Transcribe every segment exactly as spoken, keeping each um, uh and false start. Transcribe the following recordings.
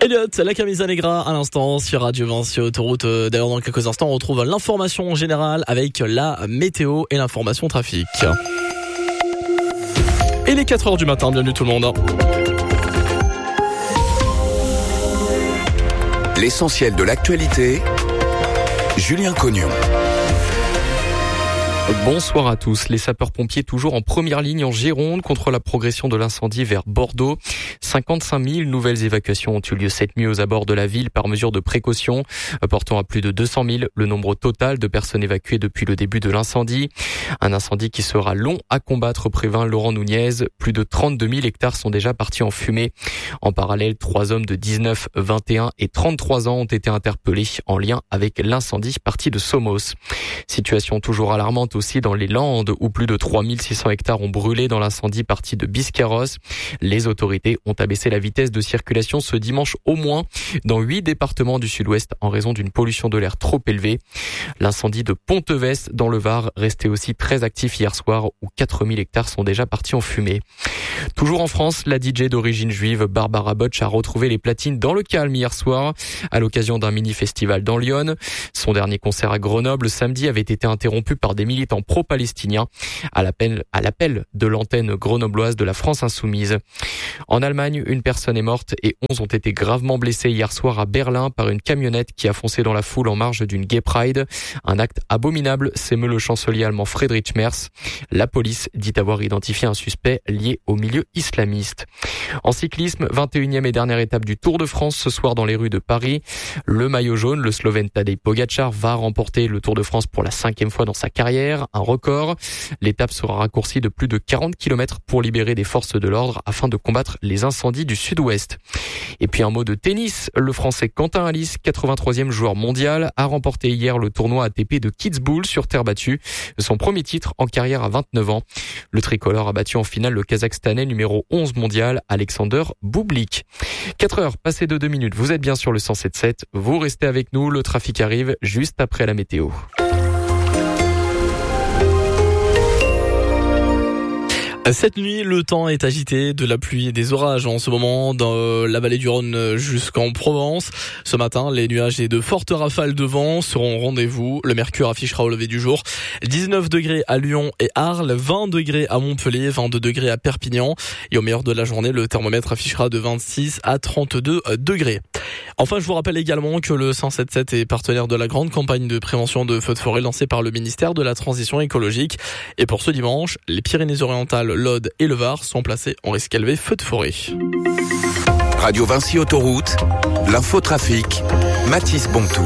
Elliot, la camisa negra à l'instant sur Radio Vinci Autoroute. D'ailleurs, dans quelques instants, on retrouve l'information générale avec la météo et l'information trafic. Et les quatre heures du matin, bienvenue tout le monde. L'essentiel de l'actualité, Julien Cognon. Bonsoir à tous. Les sapeurs-pompiers toujours en première ligne en Gironde contre la progression de l'incendie vers Bordeaux. cinquante-cinq mille nouvelles évacuations ont eu lieu cette nuit aux abords de la ville par mesure de précaution, portant à plus de deux cent mille le nombre total de personnes évacuées depuis le début de l'incendie. Un incendie qui sera long à combattre, prévint Laurent Nunez. Plus de trente-deux mille hectares sont déjà partis en fumée. En parallèle, trois hommes de dix-neuf, vingt et un et trente-trois ans ont été interpellés en lien avec l'incendie parti de Somos. Situation toujours alarmante aussi dans les Landes où plus de trois mille six cents hectares ont brûlé dans l'incendie parti de Biscarrosse. Les autorités ont abaissé la vitesse de circulation ce dimanche au moins dans huit départements du sud-ouest en raison d'une pollution de l'air trop élevée. L'incendie de Pontevès dans le Var restait aussi très actif hier soir où quatre mille hectares sont déjà partis en fumée. Toujours en France, la D J d'origine juive Barbara Botch a retrouvé les platines dans le calme hier soir à l'occasion d'un mini-festival dans Lyon. Son dernier concert à Grenoble samedi avait été interrompu par des militants pro-palestiniens à l'appel, à l'appel de l'antenne grenobloise de la France Insoumise. En Allemagne, une personne est morte et onze ont été gravement blessés hier soir à Berlin par une camionnette qui a foncé dans la foule en marge d'une Gay Pride. Un acte abominable, s'émeut le chancelier allemand Friedrich Merz. La police dit avoir identifié un suspect lié au milieu islamiste. En cyclisme, vingt et unième et dernière étape du Tour de France ce soir dans les rues de Paris. Le maillot jaune, le Slovène Tadej Pogačar, va remporter le Tour de France pour la cinquième fois dans sa carrière, un record. L'étape sera raccourcie de plus de quarante kilomètres pour libérer des forces de l'ordre afin de combattre les incendies du sud-ouest. Et puis un mot de tennis, le Français Quentin Halys, quatre-vingt-troisième joueur mondial, a remporté hier le tournoi A T P de Kitzbühel sur terre battue, son premier titre en carrière à vingt-neuf ans. Le tricolore a battu en finale le Kazakhstanais numéro onze mondial, Alexander Bublik. quatre heures passées de deux minutes, vous êtes bien sur le cent sept sept, vous restez avec nous, le trafic arrive juste après la météo. Cette nuit, le temps est agité, de la pluie et des orages en ce moment dans la vallée du Rhône jusqu'en Provence. Ce matin, les nuages et de fortes rafales de vent seront au rendez-vous. Le mercure affichera au lever du jour dix-neuf degrés à Lyon et Arles, vingt degrés à Montpellier, vingt-deux degrés à Perpignan. Et au meilleur de la journée, le thermomètre affichera de vingt-six à trente-deux degrés. Enfin, je vous rappelle également que le cent sept sept est partenaire de la grande campagne de prévention de feux de forêt lancée par le ministère de la Transition écologique. Et pour ce dimanche, les Pyrénées-Orientales, l'Aude et le Var sont placés en risque élevé feu de forêt. Radio Vinci Autoroute, l'infotrafic, Mathis Bontou.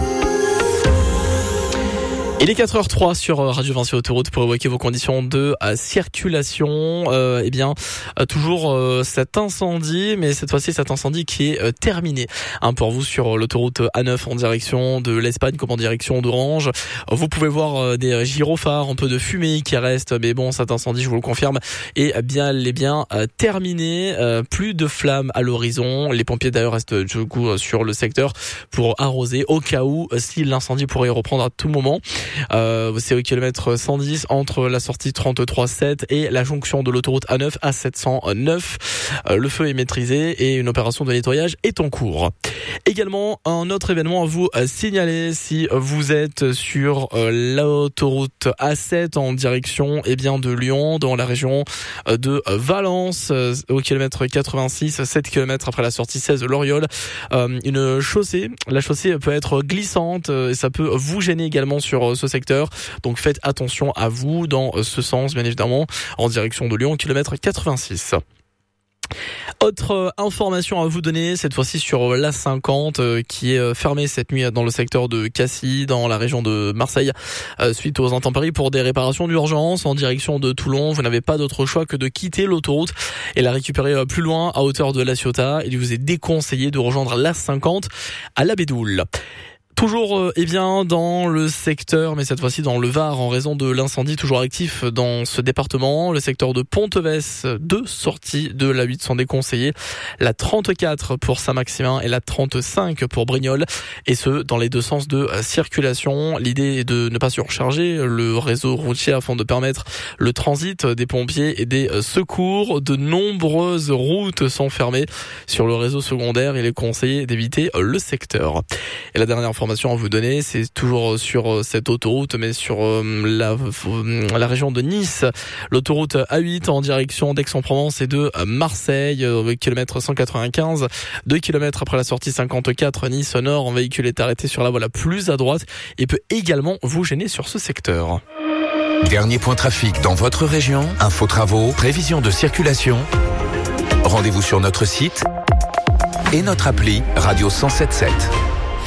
Il est quatre heures trois sur Radio Vinci Autoroute pour évoquer vos conditions de euh, circulation. Euh, eh bien, euh, toujours euh, cet incendie, mais cette fois-ci cet incendie qui est euh, terminé. Hein, pour vous sur l'autoroute A neuf en direction de l'Espagne comme en direction d'Orange. Vous pouvez voir euh, des gyrophares, un peu de fumée qui reste, mais bon, cet incendie, je vous le confirme, est bien les bien euh, terminé. Euh, plus de flammes à l'horizon. Les pompiers d'ailleurs restent du coup sur le secteur pour arroser au cas où si l'incendie pourrait reprendre à tout moment. Euh, c'est au kilomètre cent dix entre la sortie trente-trois sept et la jonction de l'autoroute A neuf à sept cent neuf. Euh, le feu est maîtrisé et une opération de nettoyage est en cours. Également, un autre événement à vous signaler si vous êtes sur euh, l'autoroute A sept en direction eh bien de Lyon, dans la région de Valence, euh, au kilomètre quatre-vingt-six, sept kilomètres après la sortie seize de Loriol. Euh, une chaussée, la chaussée peut être glissante et ça peut vous gêner également sur ce secteur. Donc faites attention à vous dans ce sens, bien évidemment, en direction de Lyon, kilomètre quatre-vingt-six. Autre information à vous donner, cette fois-ci sur l'A cinquante euh, qui est fermée cette nuit dans le secteur de Cassis, dans la région de Marseille, euh, suite aux intempéries pour des réparations d'urgence en direction de Toulon. Vous n'avez pas d'autre choix que de quitter l'autoroute et la récupérer plus loin à hauteur de La Ciotat. Il vous est déconseillé de rejoindre l'A cinquante à La Bédoule. Toujours euh, eh bien dans le secteur, mais cette fois-ci dans le Var, en raison de l'incendie toujours actif dans ce département. Le secteur de Ponteves, deux sorties de la huit sont déconseillées. La trente-quatre pour Saint-Maximin et la trente-cinq pour Brignoles. Et ce, dans les deux sens de circulation. L'idée est de ne pas surcharger le réseau routier afin de permettre le transit des pompiers et des secours. De nombreuses routes sont fermées sur le réseau secondaire. Il est conseillé d'éviter le secteur. Et la dernière information à vous donner, c'est toujours sur cette autoroute, mais sur la, la région de Nice. L'autoroute A huit en direction d'Aix-en-Provence et de Marseille, kilomètre cent quatre-vingt-quinze. Deux kilomètres après la sortie cinquante-quatre, Nice Nord, un véhicule est arrêté sur la voie la plus à droite et peut également vous gêner sur ce secteur. Dernier point trafic dans votre région, info travaux, prévision de circulation. Rendez-vous sur notre site et notre appli Radio cent sept sept.